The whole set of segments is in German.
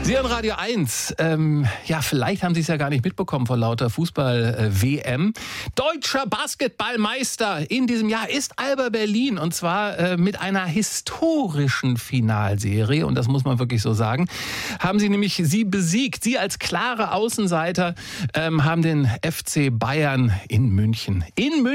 Sie hören Radio 1. Vielleicht haben Sie es ja gar nicht mitbekommen vor lauter Fußball-WM. Deutscher Basketballmeister in diesem Jahr ist Alba Berlin. Und zwar mit einer historischen Finalserie. Und das muss man wirklich so sagen. Haben Sie nämlich sie besiegt. Sie als klare Außenseiter haben den FC Bayern in München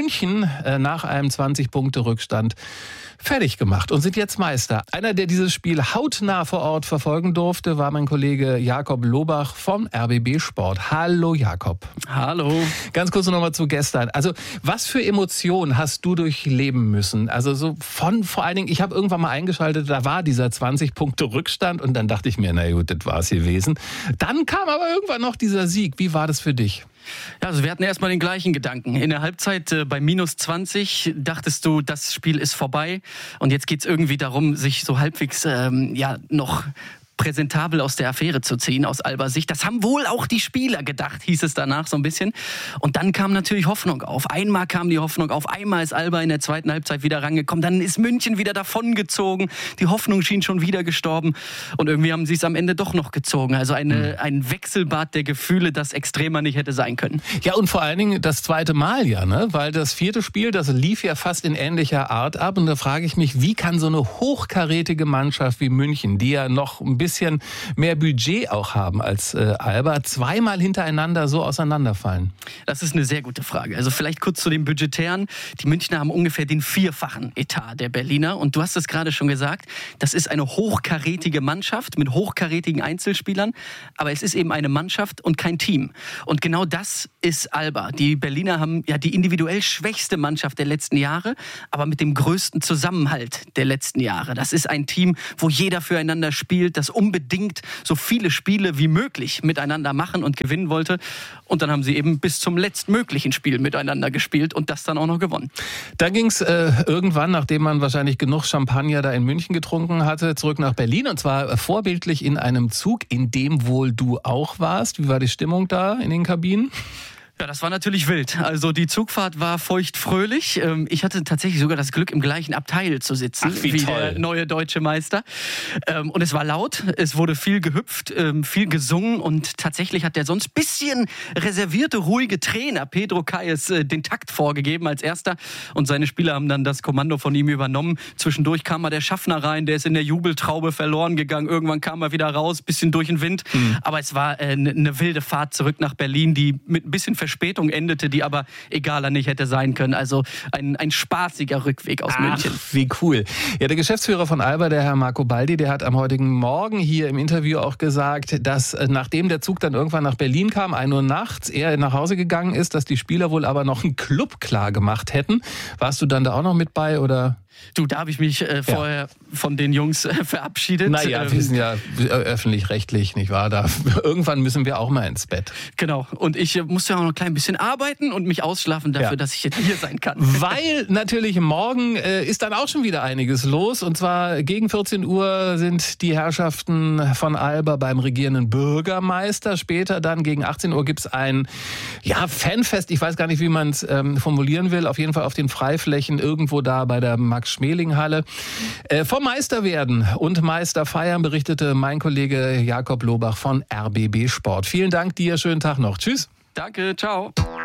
nach einem 20-Punkte-Rückstand fertig gemacht und sind jetzt Meister. Einer, der dieses Spiel hautnah vor Ort verfolgen durfte, war mein Kollege Jakob Lobach vom RBB Sport. Hallo Jakob. Hallo. Ganz kurz nochmal zu gestern. Also was für Emotionen hast du durchleben müssen? Also so vor allen Dingen, ich habe irgendwann mal eingeschaltet, da war dieser 20-Punkte-Rückstand und dann dachte ich mir, na gut, das war's gewesen. Dann kam aber irgendwann noch dieser Sieg. Wie war das für dich? Ja, also wir hatten erstmal den gleichen Gedanken. In der Halbzeit bei minus 20 dachtest du, das Spiel ist vorbei. Und jetzt geht es irgendwie darum, sich so halbwegs noch präsentabel aus der Affäre zu ziehen, aus Albas Sicht. Das haben wohl auch die Spieler gedacht, hieß es danach so ein bisschen. Und dann kam natürlich Hoffnung auf. Einmal kam die Hoffnung auf, einmal ist Alba in der zweiten Halbzeit wieder rangekommen, dann ist München wieder davongezogen, die Hoffnung schien schon wieder gestorben und irgendwie haben sie es am Ende doch noch gezogen. Also ein Wechselbad der Gefühle, das extremer nicht hätte sein können. Ja, und vor allen Dingen das zweite Mal ja, ne? Weil das vierte Spiel, das lief ja fast in ähnlicher Art ab und da frage ich mich, wie kann so eine hochkarätige Mannschaft wie München, die ja noch ein bisschen mehr Budget auch haben als Alba, zweimal hintereinander so auseinanderfallen? Das ist eine sehr gute Frage. Also vielleicht kurz zu den Budgetären. Die Münchner haben ungefähr den 4-fachen Etat der Berliner. Und du hast es gerade schon gesagt, das ist eine hochkarätige Mannschaft mit hochkarätigen Einzelspielern. Aber es ist eben eine Mannschaft und kein Team. Und genau das ist Alba. Die Berliner haben ja die individuell schwächste Mannschaft der letzten Jahre, aber mit dem größten Zusammenhalt der letzten Jahre. Das ist ein Team, wo jeder füreinander spielt, das unbedingt so viele Spiele wie möglich miteinander machen und gewinnen wollte. Und dann haben sie eben bis zum letztmöglichen Spiel miteinander gespielt und das dann auch noch gewonnen. Dann ging es irgendwann, nachdem man wahrscheinlich genug Champagner da in München getrunken hatte, zurück nach Berlin. Und zwar vorbildlich in einem Zug, in dem wohl du auch warst. Wie war die Stimmung da in den Kabinen? Ja, das war natürlich wild. Also die Zugfahrt war feuchtfröhlich. Ich hatte tatsächlich sogar das Glück, im gleichen Abteil zu sitzen wie der neue deutsche Meister. Und es war laut, es wurde viel gehüpft, viel gesungen und tatsächlich hat der sonst bisschen reservierte, ruhige Trainer Pedro Calles den Takt vorgegeben als erster und seine Spieler haben dann das Kommando von ihm übernommen. Zwischendurch kam mal der Schaffner rein, der ist in der Jubeltraube verloren gegangen. Irgendwann kam er wieder raus, bisschen durch den Wind. Aber es war eine wilde Fahrt zurück nach Berlin, die mit ein bisschen Verspätung endete, die aber egaler nicht hätte sein können. Also ein spaßiger Rückweg aus München. Wie cool. Ja, der Geschäftsführer von Alba, der Herr Marco Baldi, der hat am heutigen Morgen hier im Interview auch gesagt, dass nachdem der Zug dann irgendwann nach Berlin kam, 1 Uhr nachts, er nach Hause gegangen ist, dass die Spieler wohl aber noch einen Club klar gemacht hätten. Warst du dann da auch noch mit bei, oder? Du, da habe ich mich vorher von den Jungs verabschiedet. Naja, wir sind ja öffentlich-rechtlich, nicht wahr? Irgendwann müssen wir auch mal ins Bett. Genau. Und ich musste ja auch noch ein klein bisschen arbeiten und mich ausschlafen dafür, dass ich jetzt hier sein kann. Weil natürlich morgen ist dann auch schon wieder einiges los. Und zwar gegen 14 Uhr sind die Herrschaften von Alba beim regierenden Bürgermeister. Später dann gegen 18 Uhr gibt es ein Fanfest. Ich weiß gar nicht, wie man es formulieren will. Auf jeden Fall auf den Freiflächen irgendwo da bei der Max-Schmeling-Halle. Vom Meister werden und Meister feiern berichtete mein Kollege Jakob Lobach von RBB Sport. Vielen Dank dir, schönen Tag noch. Tschüss. Danke, ciao.